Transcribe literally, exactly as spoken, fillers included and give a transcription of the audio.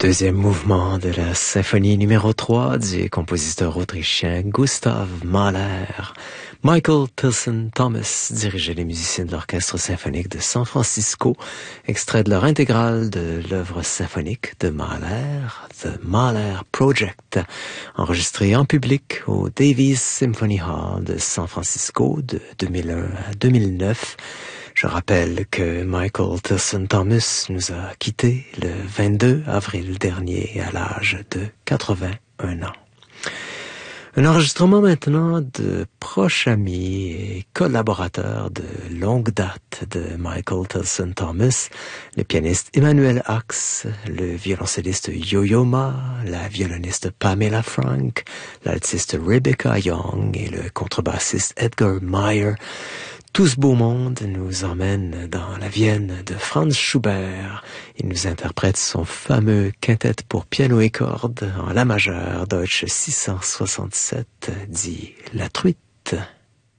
Deuxième mouvement de la symphonie numéro trois du compositeur autrichien Gustav Mahler. Michael Tilson Thomas dirigeait les musiciens de l'Orchestre symphonique de San Francisco, extrait de leur intégrale de l'œuvre symphonique de Mahler, The Mahler Project, enregistré en public au Davies Symphony Hall de San Francisco de deux mille un à deux mille neuf. Je rappelle que Michael Tilson Thomas nous a quittés le vingt-deux avril dernier à l'âge de quatre-vingt-un ans. Un enregistrement maintenant de proche ami et collaborateur de longue date de Michael Tilson Thomas, le pianiste Emmanuel Ax, le violoncelliste Yo-Yo Ma, la violoniste Pamela Frank, l'altiste Rebecca Young et le contrebassiste Edgar Meyer. Tout ce beau monde nous emmène dans la Vienne de Franz Schubert. Il nous interprète son fameux quintet pour piano et cordes en la majeure Deutsche six cent soixante-sept, dit La Truite.